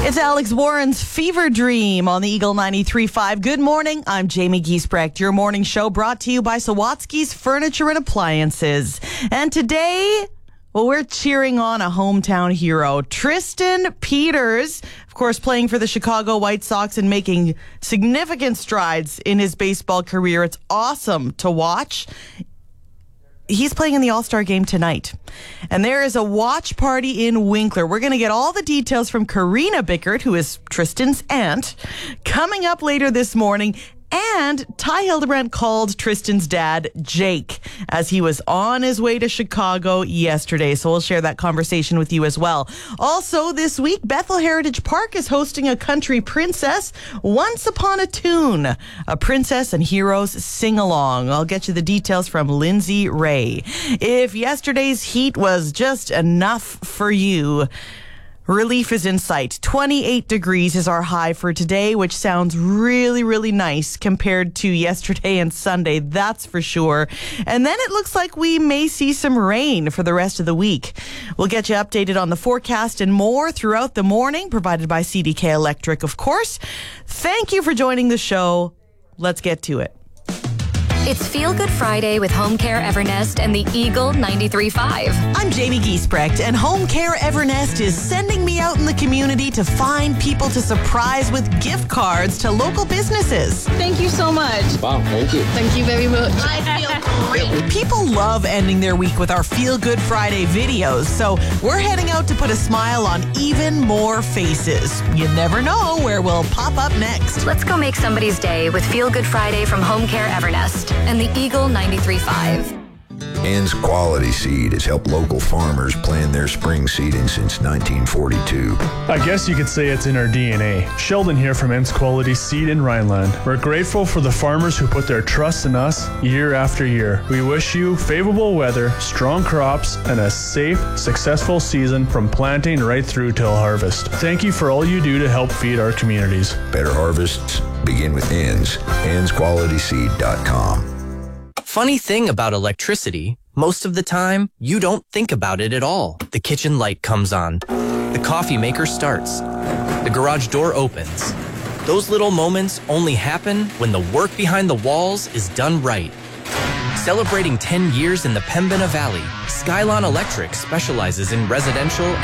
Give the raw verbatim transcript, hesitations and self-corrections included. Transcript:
It's Alex Warren's Fever Dream on the Eagle ninety-three point five. Good morning. I'm Jamie Giesbrecht. Your morning show brought to you by Sawatsky's Furniture and Appliances. And today, well, we're cheering on a hometown hero, Tristan Peters, of course, playing for the Chicago White Sox and making significant strides in his baseball career. It's awesome to watch. He's playing in the All-Star game tonight. And there is a watch party in Winkler. We're going to get all the details from Karina Bickert, who is Tristan's aunt, coming up later this morning. And Ty Hildebrandt called Tristan's dad, Jake, as he was on his way to Chicago yesterday. So we'll share that conversation with you as well. Also this week, Bethel Heritage Park is hosting a country princess, Once Upon a Tune, a Princess and Heroes sing-along. I'll get you the details from Lindsay Ray. If yesterday's heat was just enough for you, relief is in sight. twenty-eight degrees is our high for today, which sounds really, really nice compared to yesterday and Sunday, that's for sure. And then it looks like we may see some rain for the rest of the week. We'll get you updated on the forecast and more throughout the morning, provided by C D K Electric, of course. Thank you for joining the show. Let's get to it. It's Feel Good Friday with Home Care Evernest and the Eagle ninety-three point five. I'm Jamie Giesbrecht, and Home Care Evernest is sending me out in the community to find people to surprise with gift cards to local businesses. Thank you so much. Wow, thank you. Thank you very much. I feel great. People love ending their week with our Feel Good Friday videos, so we're heading out to put a smile on even more faces. You never know where we'll pop up next. Let's go make somebody's day with Feel Good Friday from Home Care Evernest and the Eagle ninety-three point five. Ann's Quality Seed has helped local farmers plan their spring seeding since nineteen forty-two. I guess you could say it's in our D N A. Sheldon here from Ann's Quality Seed in Rhineland. We're grateful for the farmers who put their trust in us year after year. We wish you favorable weather, strong crops, and a safe, successful season from planting right through till harvest. Thank you for all you do to help feed our communities. Better harvests begin with Ann's. anns quality seed dot com. Funny thing about electricity, most of the time, you don't think about it at all. The kitchen light comes on. The coffee maker starts. The garage door opens. Those little moments only happen when the work behind the walls is done right. Celebrating ten years in the Pembina Valley, Skylon Electric specializes in residential